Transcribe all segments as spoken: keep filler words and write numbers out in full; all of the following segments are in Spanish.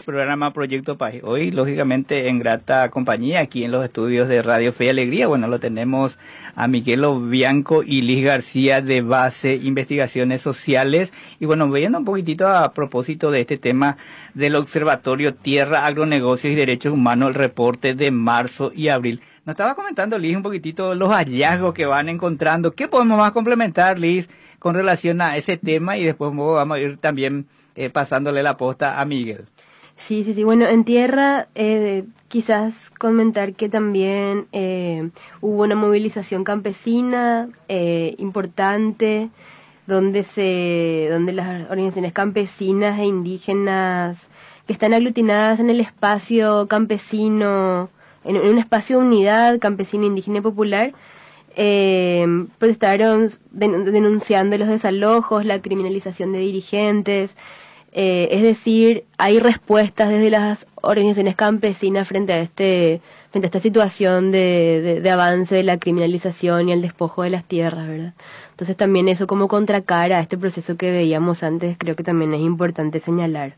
programa Proyecto País. Hoy, lógicamente, en grata compañía, aquí en los estudios de Radio Fe y Alegría, bueno, lo tenemos a Miquelo Bianco y Liz García de Base Investigaciones Sociales. Y bueno, viendo un poquitito a propósito de este tema del Observatorio Tierra, Agronegocios y Derechos Humanos, el reporte de marzo y abril. Nos estaba comentando, Liz, un poquitito los hallazgos que van encontrando. ¿Qué podemos más complementar, Liz, con relación a ese tema? Y después vamos a ir también eh, pasándole la posta a Miguel. Sí, sí, sí. Bueno, en tierra, eh, quizás comentar que también eh, hubo una movilización campesina eh, importante, donde se, donde las organizaciones campesinas e indígenas que están aglutinadas en el espacio campesino, en un espacio de unidad campesina, indígena y popular, eh, protestaron den- denunciando los desalojos, la criminalización de dirigentes. Eh, es decir, hay respuestas desde las organizaciones campesinas frente a este frente a esta situación de, de, de avance de la criminalización y el despojo de las tierras, ¿verdad? Entonces también eso como contracara a este proceso que veíamos antes, creo que también es importante señalar.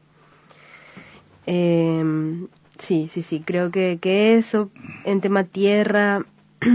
Eh, sí, sí, sí, creo que, que eso, en tema tierra...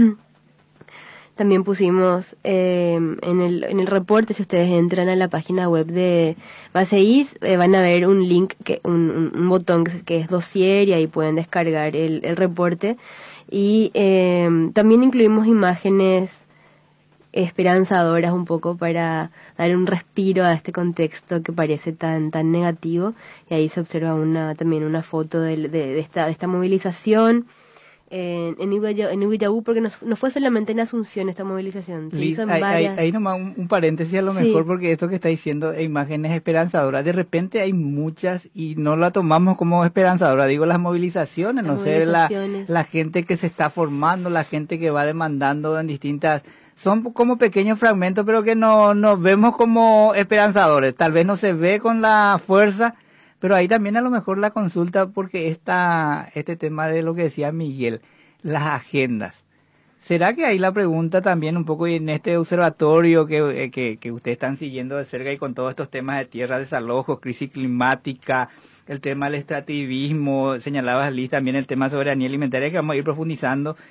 También pusimos eh, en el en el reporte, si ustedes entran a la página web de Baseis, eh, van a ver un link, que un, un, un botón que, que es dossier, y ahí pueden descargar el, el reporte. Y eh, también incluimos imágenes esperanzadoras un poco para dar un respiro a este contexto que parece tan tan negativo. Y ahí se observa una también una foto de, de, de, esta, de esta movilización. En, en, Iguayabú, en Iguayabú, porque no, no fue solamente en Asunción esta movilización, se Liz, hizo en ahí, varias... ahí, ahí nomás un, un paréntesis a lo Sí. mejor, porque esto que está diciendo e imágenes esperanzadoras, de repente hay muchas y no la tomamos como esperanzadora, digo las movilizaciones, Las no sé, la, movilizaciones. la gente que se está formando, la gente que va demandando en distintas... Son como pequeños fragmentos, pero que no nos vemos como esperanzadores, tal vez no se ve con la fuerza, pero ahí también a lo mejor la consulta, porque esta, este tema de lo que decía Miguel, las agendas. ¿Será que ahí la pregunta también un poco en este observatorio que, que, que ustedes están siguiendo de cerca y con todos estos temas de tierra, desalojos, crisis climática, el tema del extractivismo, señalabas Liz también el tema de soberanía alimentaria, que vamos a ir profundizando